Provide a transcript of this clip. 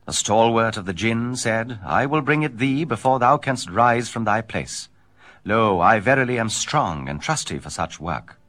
The stalwart of the Jinn said, I will bring it thee before thou canst rise from thy place. Lo, I verily am strong and trusty for such work.